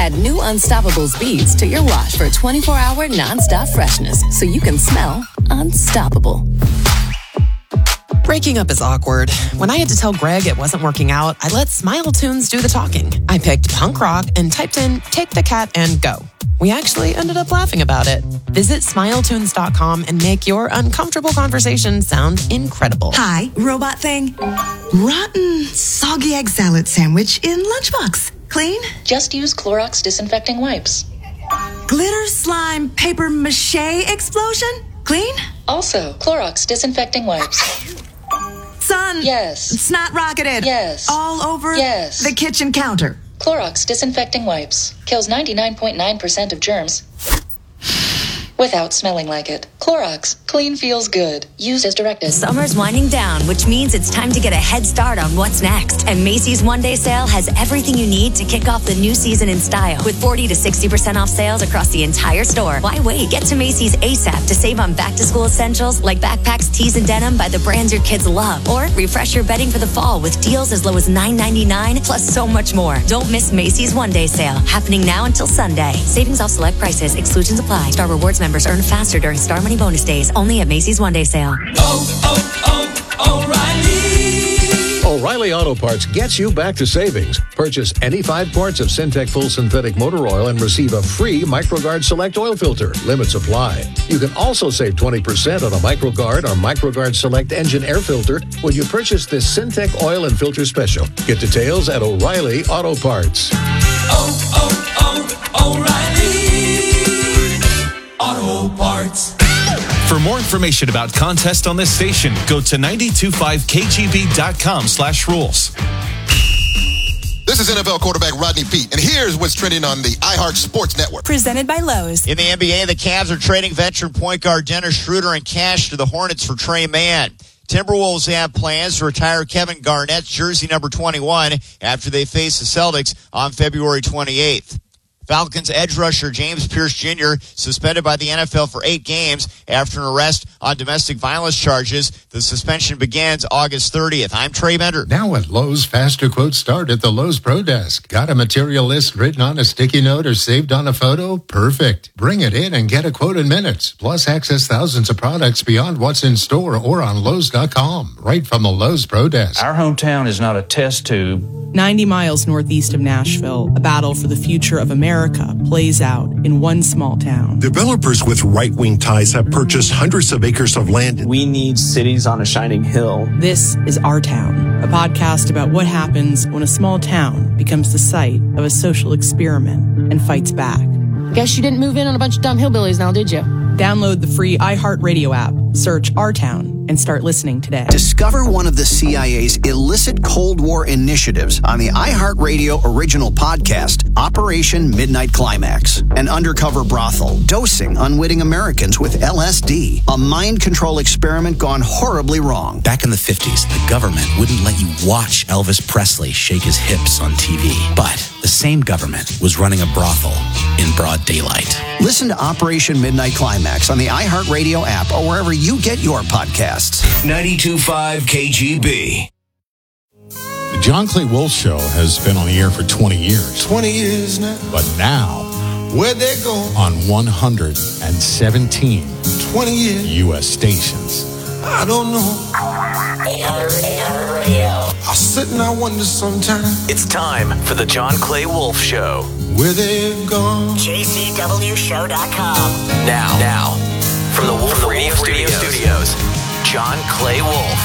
Add new Unstoppable beads to your wash for 24-hour nonstop freshness so you can smell unstoppable. Breaking up is awkward. When I had to tell Greg it wasn't working out, I let Smile Tunes do the talking. I picked punk rock and typed in Take the Cat and Go. We actually ended up laughing about it. Visit SmileTunes.com and make your uncomfortable conversation sound incredible. Hi, robot thing. Rotten, soggy egg salad sandwich in lunchbox. Clean? Just use Clorox disinfecting wipes. Glitter slime paper mache explosion? Clean? Also, Clorox disinfecting wipes. Son. Yes. Snot rocketed. Yes. All over Yes. the kitchen counter. Clorox disinfecting wipes. Kills 99.9% of germs without smelling like it. Clorox. Clean feels good. Used as directed. Summer's winding down, which means it's time to get a head start on what's next. And Macy's one-day sale has everything you need to kick off the new season in style. With 40 to 60% off sales across the entire store. Why wait? Get to Macy's ASAP to save on back-to-school essentials like backpacks, tees, and denim by the brands your kids love. Or refresh your bedding for the fall with deals as low as $9.99, plus so much more. Don't miss Macy's one-day sale, happening now until Sunday. Savings off select prices. Exclusions apply. Star Rewards members earn faster during Star Money bonus days. Only at Macy's one-day sale. O'Reilly Auto Parts gets you back to savings. Purchase any 5 quarts of Syntec full synthetic motor oil and receive a free MicroGuard Select oil filter. Limits apply. You can also save 20% on a MicroGuard or MicroGuard Select engine air filter when you purchase this Syntec oil and filter special. Get details at O'Reilly Auto Parts. O'Reilly Auto Parts. For more information about contests on this station, go to 925kgb.com/rules. This is NFL quarterback Rodney Peete, and here's what's trending on the iHeart Sports Network. Presented by Lowe's. In the NBA, the Cavs are trading veteran point guard Dennis Schroeder and cash to the Hornets for Trey Mann. Timberwolves have plans to retire Kevin Garnett's jersey number 21 after they face the Celtics on February 28th. Falcons edge rusher James Pierce Jr. suspended by the NFL for 8 games after an arrest on domestic violence charges. The suspension begins August 30th. I'm Trey Bender. Now at Lowe's, faster quotes start at the Lowe's Pro Desk. Got a material list written on a sticky note or saved on a photo? Perfect. Bring it in and get a quote in minutes. Plus, access thousands of products beyond what's in store or on Lowe's.com. Right from the Lowe's Pro Desk. Our hometown is not a test tube. 90 miles northeast of Nashville, a battle for the future of America plays out in one small town. Developers with right-wing ties have purchased hundreds of acres of land. We need cities on a shining hill. This is Our Town, a podcast about what happens when a small town becomes the site of a social experiment and fights back. Guess you didn't move in on a bunch of dumb hillbillies now, did you? Download the free iHeartRadio app, search Our Town, and start listening today. Discover one of the CIA's illicit Cold War initiatives on the iHeartRadio original podcast, Operation Midnight Climax. An undercover brothel dosing unwitting Americans with LSD, a mind control experiment gone horribly wrong. Back in the 50s, the government wouldn't let you watch Elvis Presley shake his hips on TV. But the same government was running a brothel in broad daylight. Listen to Operation Midnight Climax on the iHeartRadio app or wherever you get your podcasts. 92.5 KGB. The John Clay Wolf Show has been on the air for 20 years. 20 years now. But now, where'd they go? On 117 20 years. U.S. stations. I don't know. I sit and I wonder sometimes. It's time for the John Clay Wolf Show. Where they've gone. JCWShow.com. Now, from the Wolf Radio Studios, John Clay Wolf.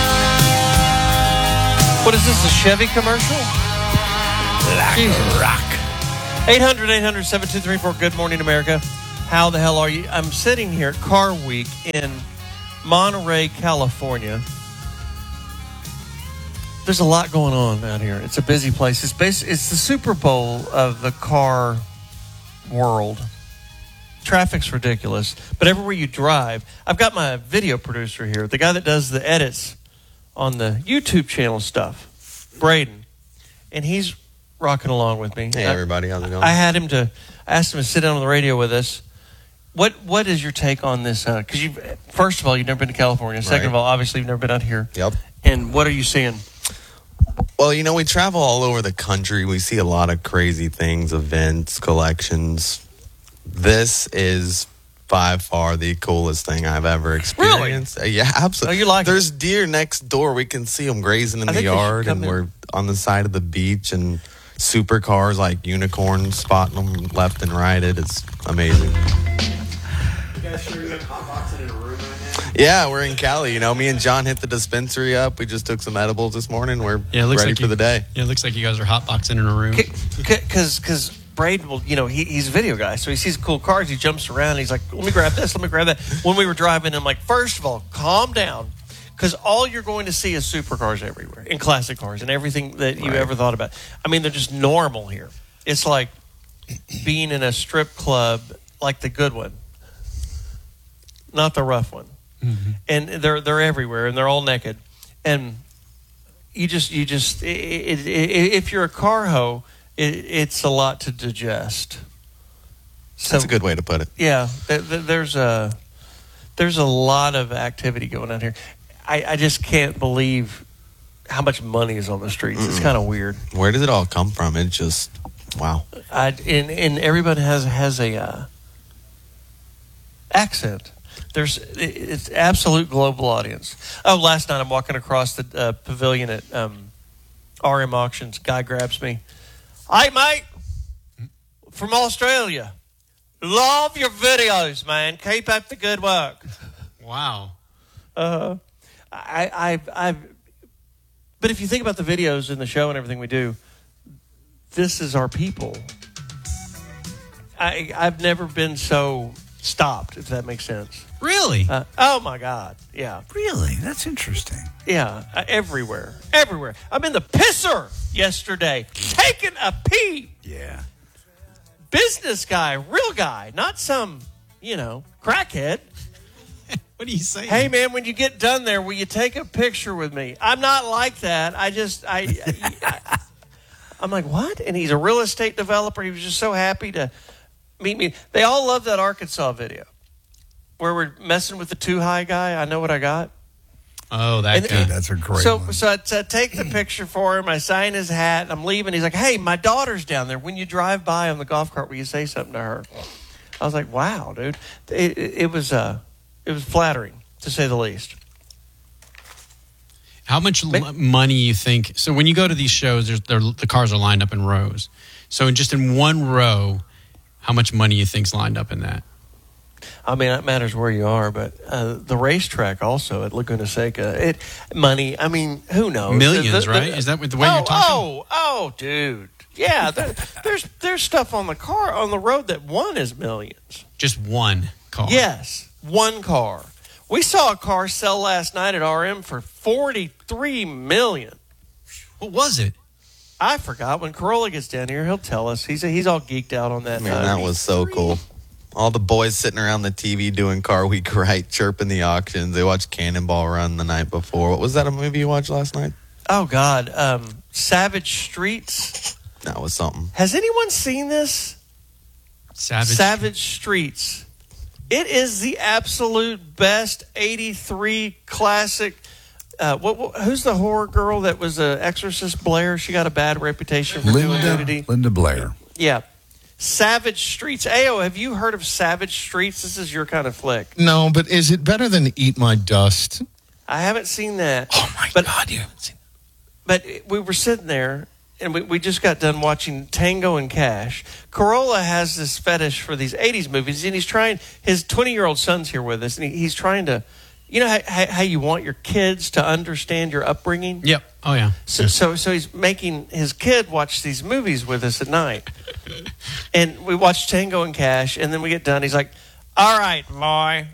What is this, a Chevy commercial? Rock. 800-800-7234. Good morning, America. How the hell are you? I'm sitting here at Car Week in Monterey, California. There's a lot going on out here. It's a busy place. It's the Super Bowl of the car world. Traffic's ridiculous. But everywhere you drive, I've got my video producer here, the guy that does the edits on the YouTube channel stuff, Braden. And he's rocking along with me. Hey, everybody. How's it going? I asked him to sit down on the radio with us. What is your take on this? Because first of all, you've never been to California. Second of all, obviously, you've never been out here. Yep. And what are you seeing? Well, you know, we travel all over the country. We see a lot of crazy things, events, collections. This is by far the coolest thing I've ever experienced. Really? Yeah, absolutely. Oh, you like There's deer next door. We can see them grazing in the yard, and we're on the side of the beach, and supercars like unicorns spotting them left and right. It is amazing. You guys sure you're hotboxing in a room right now? Yeah, we're in Cali. You know, me and John hit the dispensary up. We just took some edibles this morning. We're ready for the day. Yeah, it looks like you guys are hotboxing in a room. Because Braden will, you know, he's a video guy, so he sees cool cars, he jumps around, he's like, let me grab this, let me grab that. When we were driving, I'm like, first of all, calm down, because all you're going to see is supercars everywhere, and classic cars, and everything that you ever thought about. I mean, they're just normal here. It's like being in a strip club, like the good one, not the rough one. Mm-hmm. And they're everywhere, and they're all naked. And you just if you're a car hoe, it's a lot to digest. So, that's a good way to put it. Yeah, there's a lot of activity going on here. I just can't believe how much money is on the streets. It's kind of weird. Where does it all come from? It's just wow. And everybody has a accent. It's absolute global audience. Oh, last night I'm walking across the pavilion at RM Auctions. Guy grabs me. Hey, mate, from Australia. Love your videos, man. Keep up the good work. Wow. But if you think about the videos in the show and everything we do, this is our people. I've never been so stopped, if that makes sense. Really? Oh, my God. Yeah. Really? That's interesting. Yeah. Everywhere. I'm in the pisser yesterday, taking a pee. Yeah. Business guy, real guy, not some, crackhead. What are you saying? Hey, man, when you get done there, will you take a picture with me? I'm not like that. I'm like, what? And he's a real estate developer. He was just so happy to meet me. They all love that Arkansas video where we're messing with the too high guy. I know what I got. Oh, that guy. That's a great one. So I take the picture for him. I sign his hat. And I'm leaving. He's like, hey, my daughter's down there. When you drive by on the golf cart, will you say something to her? I was like, wow, dude. It was flattering, to say the least. How much money you think? So when you go to these shows, the cars are lined up in rows. So just in one row, how much money you think's lined up in that? I mean, it matters where you are, but the racetrack also at Laguna Seca, money. I mean, who knows? Millions, right? Is that the way you're talking? Oh, dude. Yeah, there's stuff on the road that won is millions. Just one car. Yes, one car. We saw a car sell last night at RM for $43 million. What was it? I forgot. When Corolla gets down here, he'll tell us. He's all geeked out on that. Man, that was so cool. All the boys sitting around the TV doing Car Week right, chirping the auctions. They watched Cannonball Run the night before. What was that, a movie you watched last night? Oh, God. Savage Streets. That was something. Has anyone seen this? Savage Streets. It is the absolute best 83 classic. Who's the horror girl that was an Exorcist Blair? She got a bad reputation for doing nudity. Linda Blair. Yeah. Savage Streets. Ayo, have you heard of Savage Streets? This is your kind of flick. No, but is it better than Eat My Dust? I haven't seen that. Oh, my God, you haven't seen that. But we were sitting there, and we just got done watching Tango and Cash. Corolla has this fetish for these 80s movies, and he's trying, his 20-year-old son's here with us, and he's trying to, you know how you want your kids to understand your upbringing? Yep. Oh, yeah. So he's making his kid watch these movies with us at night. And we watch Tango and Cash, and then we get done. He's like, all right, boy.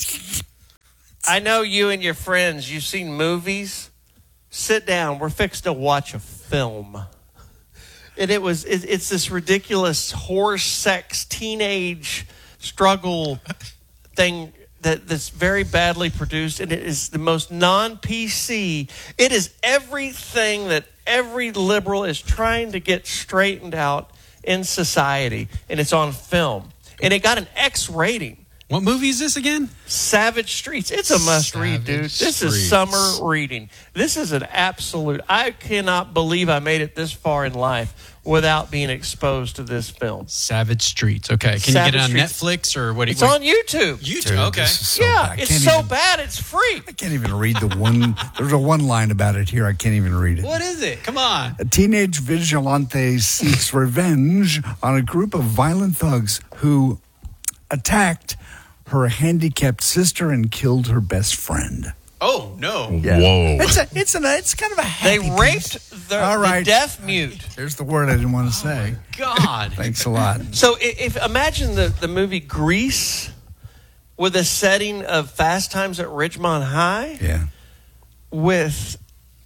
I know you and your friends, you've seen movies. Sit down. We're fixed to watch a film. And it's this ridiculous horse sex teenage struggle thing that's very badly produced, and it is the most non-PC. It is everything that every liberal is trying to get straightened out in society, and it's on film. And it got an X rating. What movie is this again? Savage Streets. It's a must-read, dude. This is summer reading. This is an absolute... I cannot believe I made it this far in life without being exposed to this film. Savage Streets. Okay. Can you get it on Netflix or what? It's on YouTube. YouTube. Dude, okay. this is so Yeah, bad. it's so bad. It's free. I can't even read the one. There's a one line about it here. I can't even read it. What is it? Come on. A teenage vigilante seeks revenge on a group of violent thugs who attacked her handicapped sister and killed her best friend. Oh, no. Yeah. Whoa. It's kind of a happy They raped the deaf mute. There's the word I didn't want to say. God. Thanks a lot. So if imagine the movie Grease with a setting of Fast Times at Ridgemont High. Yeah. With...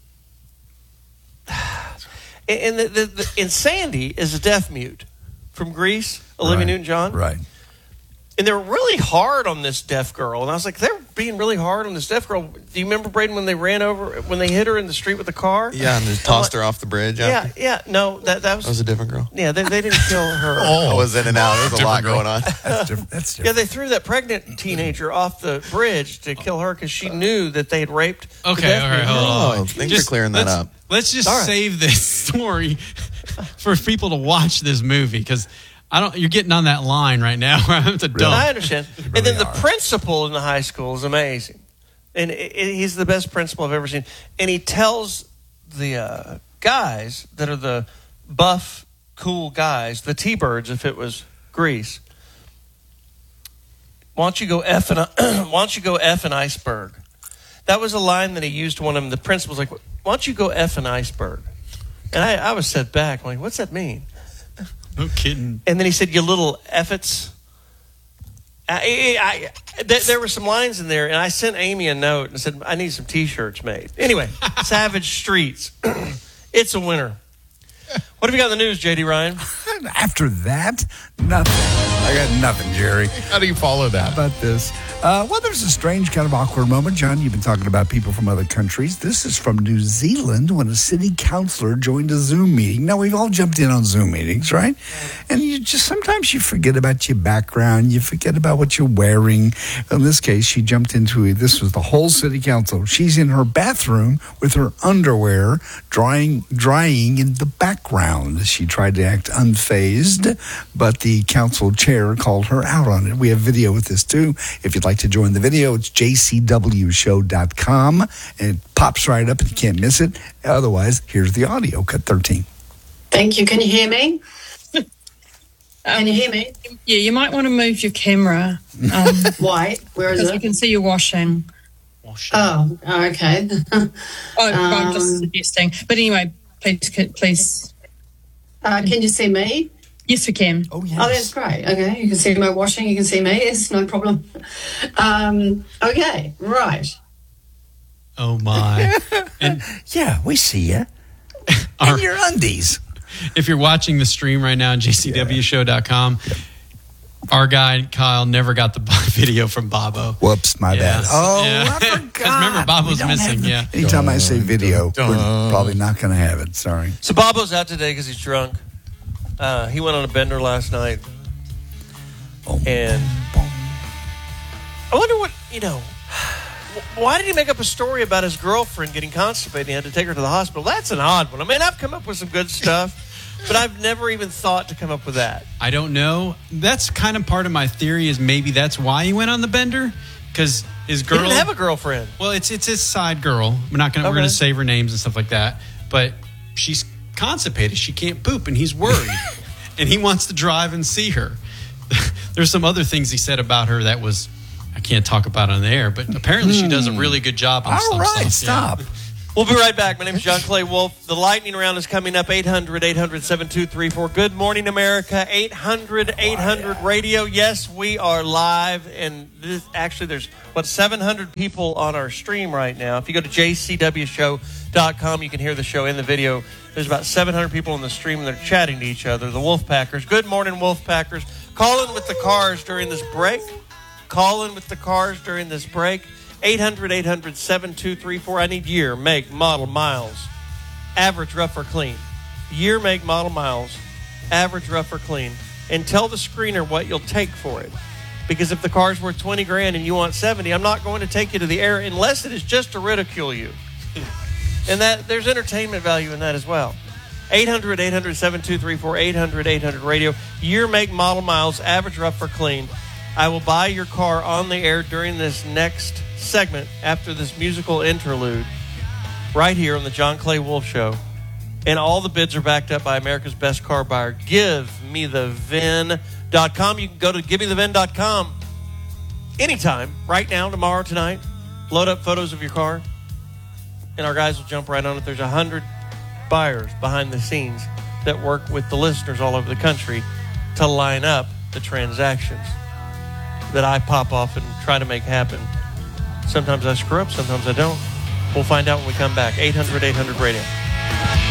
And and Sandy is a deaf mute from Grease, Olivia Newton-John. Right. And they're really hard on this deaf girl. And I was like, they're being really hard on this deaf girl. Do you remember, Braden, when they hit her in the street with the car? Yeah, and just tossed her off the bridge. Yeah. No, that was a different girl. Yeah, they didn't kill her. I was in and out. There was a lot going on. That's different. Yeah, they threw that pregnant teenager off the bridge to kill her because she knew that they had raped. Okay, all right, hold on. Thanks for clearing that up. Let's just save this story for people to watch this movie because you're getting on that line right now where I have to dump. I understand. And then the principal in the high school is amazing. And he's the best principal I've ever seen. And he tells the guys that are the buff, cool guys, the T-Birds if it was Grease, why don't you go F an iceberg? That was a line that he used to one of them. The principal's like, why don't you go F an iceberg? And I was set back. I'm like, what's that mean? No kidding. And then he said, you little effets. There were some lines in there, and I sent Amy a note and said, I need some T-shirts made. Anyway, Savage Streets. It's a winner. What have you got in the news, J.D. Ryan? After that, nothing. I got nothing, Jerry. How do you follow that? How about this? Well, there's a strange kind of awkward moment. John, you've been talking about people from other countries. This is from New Zealand when a city councilor joined a Zoom meeting. Now, we've all jumped in on Zoom meetings, right? And sometimes you forget about your background. You forget about what you're wearing. In this case, she jumped into this was the whole city council. She's in her bathroom with her underwear drying in the background. She tried to act unfazed, but the council chair called her out on it. We have video with this, too. If you'd like to join the video, it's jcwshow.com, and it pops right up and you can't miss it. Otherwise, here's the audio, cut 13. Thank you. Can you hear me? Can you hear me? Yeah, you might want to move your camera. Why? Where is it? Because we can see you washing. Oh, okay. I'm just suggesting. But anyway, please. Can you see me? Yes, we can. Oh, yes. Oh, that's great. Okay, you can see my washing. You can see me. Yes, no problem. Okay, right. Oh, my. And yeah, we see you. In your undies. If you're watching the stream right now on jcwshow.com, our guy, Kyle, never got the video from Bobo. Whoops, my bad. Oh, I forgot. Because remember, Bobo's missing, Anytime I say video, we're probably not going to have it. Sorry. So Bobo's out today because he's drunk. He went on a bender last night. And I wonder why did he make up a story about his girlfriend getting constipated and he had to take her to the hospital? That's an odd one. I mean, I've come up with some good stuff, but I've never even thought to come up with that. I don't know. That's kind of part of my theory is maybe that's why he went on the bender. Because his girl... He didn't have a girlfriend. Well, it's his side girl. We're going to save her names and stuff like that. But she's constipated. She can't poop, and he's worried. And he wants to drive and see her. There's some other things he said about her that was... I can't talk about on the air, but apparently she does a really good job on some stuff. All right, stop. Yeah. We'll be right back. My name is John Clay Wolf. The lightning round is coming up. 800-800-7234. Good morning, America. 800-800-radio. Yes, we are live. And there's 700 people on our stream right now. If you go to jcwshow.com, you can hear the show in the video. There's about 700 people on the stream, and they're chatting to each other. The Wolfpackers. Good morning, Wolfpackers. Call in with the cars during this break. 800-800-7234. I need year, make, model, miles. Average, rough, or clean. Year, make, model, miles. Average, rough, or clean. And tell the screener what you'll take for it. Because if the car's worth 20 grand and you want 70, I'm not going to take you to the air unless it is just to ridicule you. And that there's entertainment value in that as well. 800-800-7234, 800-800-RADIO. Year, make, model, miles, average, rough, or clean. I will buy your car on the air during this next segment after this musical interlude right here on the John Clay Wolf Show. And all the bids are backed up by America's Best Car Buyer. GiveMeTheVin.com. You can go to GiveMeTheVin.com anytime, right now, tomorrow, tonight. Load up photos of your car, and our guys will jump right on it. There's 100 buyers behind the scenes that work with the listeners all over the country to line up the transactions that I pop off and try to make happen. Sometimes I screw up, sometimes I don't. We'll find out when we come back. 800-800-RADIO.